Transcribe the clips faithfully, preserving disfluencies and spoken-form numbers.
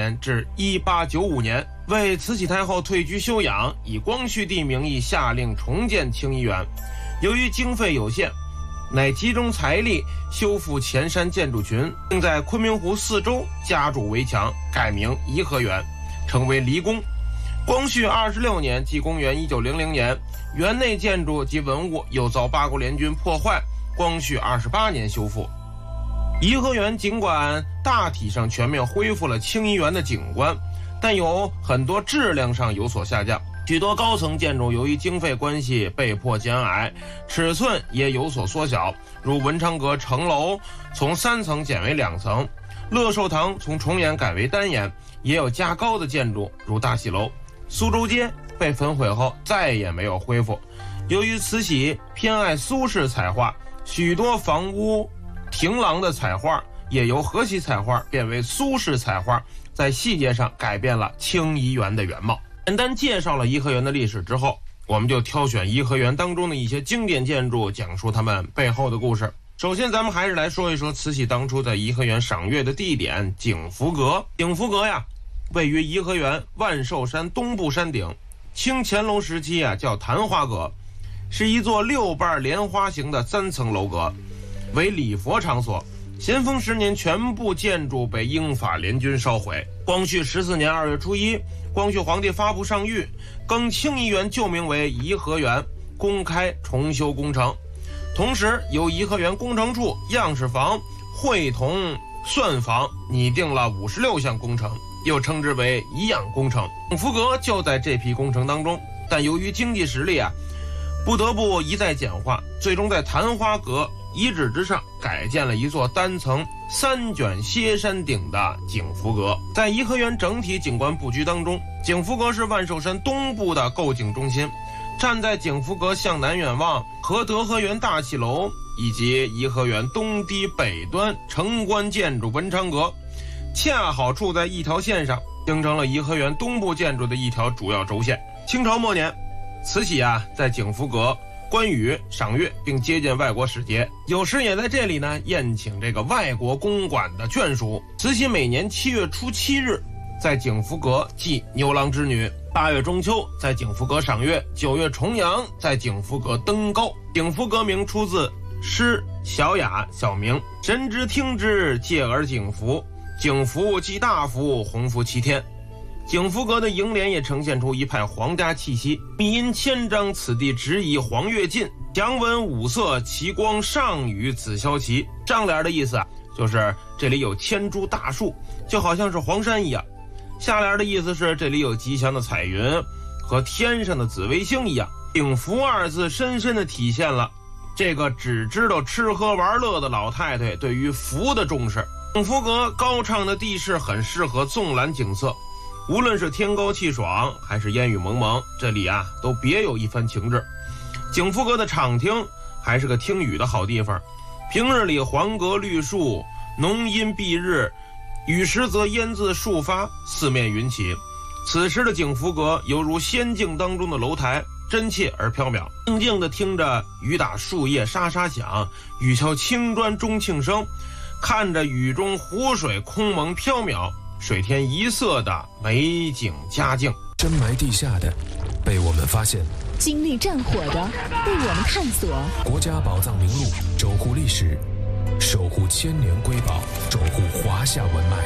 年至一八九五年，为慈禧太后退居休养，以光绪帝名义下令重建清漪园。由于经费有限，乃集中财力修复前山建筑群，并在昆明湖四周加筑围墙，改名颐和园，成为离宫。光绪二十六年，即公元一九零零年，园内建筑及文物又遭八国联军破坏，光绪二十八年修复。颐和园尽管大体上全面恢复了清漪园的景观，但有很多质量上有所下降，许多高层建筑由于经费关系被迫减矮，尺寸也有所缩小，如文昌阁城楼从三层减为两层，乐寿堂从重檐改为单檐，也有加高的建筑如大戏楼。苏州街被焚毁后再也没有恢复，由于慈禧偏爱苏式彩画，许多房屋亭廊的彩画也由河西彩画变为苏式彩画，在细节上改变了清漪园的原貌。简单介绍了颐和园的历史之后，我们就挑选颐和园当中的一些经典建筑，讲述他们背后的故事。首先咱们还是来说一说慈禧当初在颐和园赏月的地点景福阁。景福阁呀，位于颐和园万寿山东部山顶，清乾隆时期啊叫昙花阁，是一座六瓣莲花形的三层楼阁，为礼佛场所。咸丰十年全部建筑被英法联军烧毁。光绪十四年二月初一，光绪皇帝发布上谕，更清漪园旧名为颐和园，公开重修工程。同时由颐和园工程处、样式房、会同算房拟定了五十六项工程，又称之为颐养工程。景福阁就在这批工程当中，但由于经济实力啊，不得不一再简化，最终在昙花阁遗址之上改建了一座单层三卷歇山顶的景福阁。在颐和园整体景观布局当中，景福阁是万寿山东部的构景中心，站在景福阁向南远望，和德和园大戏楼以及颐和园东堤北端城关建筑文昌阁恰好处在一条线上，形成了颐和园东部建筑的一条主要轴线。清朝末年，慈禧啊在景福阁观雨赏月，并接见外国使节，有时也在这里呢宴请这个外国公馆的眷属。慈禧每年七月初七日在景福阁祭牛郎织女，八月中秋在景福阁赏月，九月重阳在景福阁登高。景福阁名出自诗小雅小明，神之听之，介而景福，景福即大福，鸿福齐天。景福阁的楹联也呈现出一派皇家气息，密因千章此地直以黄月尽，祥文五色奇光上与紫霄旗。上联的意思啊，就是这里有千株大树，就好像是黄山一样。下联的意思是这里有吉祥的彩云和天上的紫微星一样。景福二字深深地体现了这个只知道吃喝玩乐的老太太对于福的重视。景福阁高畅的地势很适合纵览景色，无论是天高气爽还是烟雨蒙蒙，这里啊都别有一番情致。景福阁的场厅还是个听雨的好地方，平日里黄阁绿树，浓阴蔽日，雨时则烟自树发，四面云起。此时的景福阁犹如仙境当中的楼台，真切而飘渺，静静地听着雨打树叶沙沙响，雨敲青砖钟磬声，看着雨中湖水空蒙缥缈，水天一色的美景佳境。 深埋地下的被我们发现， 经历战火的被我们探索。 国家宝藏名录，守护历史，守护千年瑰宝，守护华夏文脉。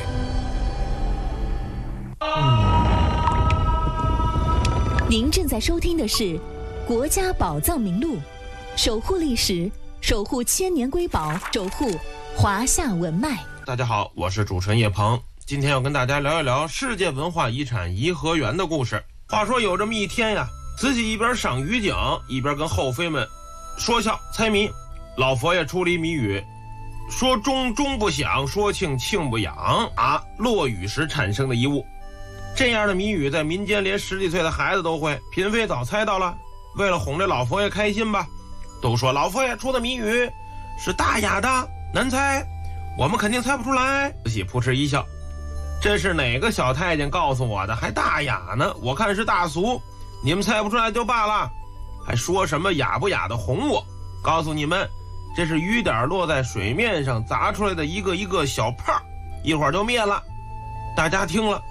您正在收听的是国家宝藏名录，守护历史，守护千年瑰宝，守护华夏文脉。 大家好，我是主持人叶鹏，今天要跟大家聊一聊世界文化遗产颐和园的故事。话说有这么一天呀，慈禧一边赏雨景，一边跟后妃们说笑猜谜。老佛爷出了一谜语，说钟钟不响，说磬磬不扬啊，落雨时产生的一物。这样的谜语在民间连十几岁的孩子都会，嫔妃早猜到了。为了哄这老佛爷开心吧，都说老佛爷出的谜语是大雅的，难猜，我们肯定猜不出来。慈禧扑哧一笑，这是哪个小太监告诉我的，还大雅呢？我看是大俗，你们猜不出来就罢了，还说什么雅不雅的哄我。告诉你们，这是雨点落在水面上砸出来的一个一个小泡，一会儿就灭了。大家听了